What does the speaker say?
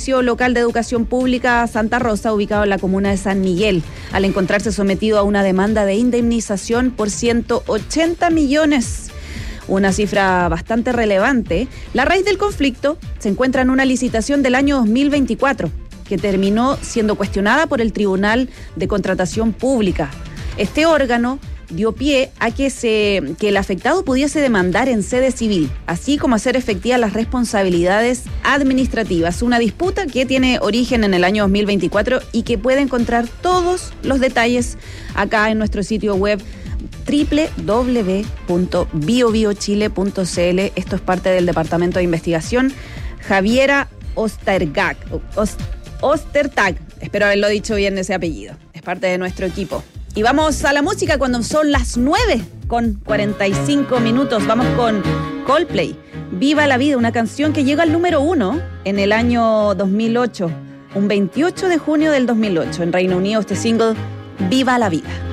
Servicio Local de Educación Pública Santa Rosa, ubicado en la comuna de San Miguel, al encontrarse sometido a una demanda de indemnización por 180 millones. Una cifra bastante relevante. La raíz del conflicto se encuentra en una licitación del año 2024, que terminó siendo cuestionada por el Tribunal de Contratación Pública. Este órgano dio pie a que el afectado pudiese demandar en sede civil, así como hacer efectivas las responsabilidades administrativas. Una disputa que tiene origen en el año 2024 y que puede encontrar todos los detalles acá en nuestro sitio web www.biobiochile.cl. Esto es parte del Departamento de Investigación. Javiera Ostertag, espero haberlo dicho bien ese apellido, es parte de nuestro equipo. Y vamos a la música cuando son las 9:45. Vamos con Coldplay, Viva la Vida, una canción que llega al número 1 en el año 2008, un 28 de junio del 2008 en Reino Unido, este single, Viva la Vida.